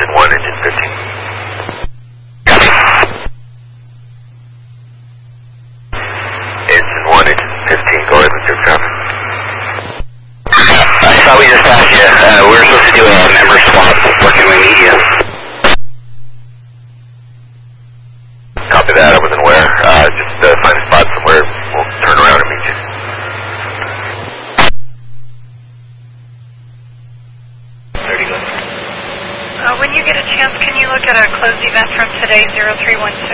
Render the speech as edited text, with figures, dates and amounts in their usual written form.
Engine 1, Engine 15. Engine 1, Engine 15, go ahead with your traffic. I thought we just asked you. We were supposed to do a member swap. Where can we meet you? Copy that, I wasn't aware. Just find a spot somewhere. We'll turn around and meet you. When you get a chance, can you look at a closed event from today, 0316?